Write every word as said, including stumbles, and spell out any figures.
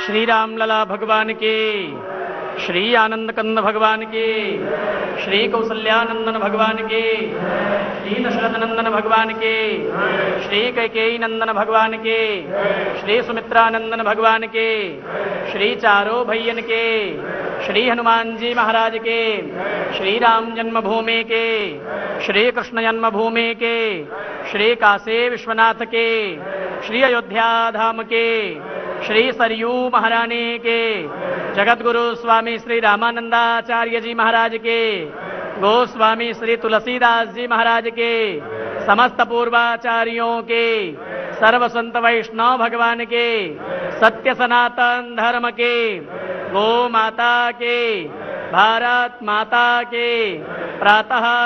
श्री रामलला भगवान के, श्री आनंद कंद भगवान के, श्री कौसल्यानंदन भगवान के, श्री दशरथ नंदन भगवान के, श्री कैकेयी नंदन भगवान के, श्री सुमित्रानंदन भगवान के, श्री चारों भैयन के, श्री हनुमान जी महाराज के, श्री राम जन्मभूमि के, श्री कृष्ण जन्मभूमि के, श्री काशी विश्वनाथ के, श्री अयोध्या धाम के, श्री सरयू महारानी के, जगत गुरु स्वामी श्री रामानंदाचार्य जी महाराज के, गोस्वामी श्री तुलसीदास जी महाराज के, समस्त पूर्वाचार्यों के, सर्व संत वैष्णव भगवान के, सत्य सनातन धर्म के, गो माता के, भारत माता के, प्रातः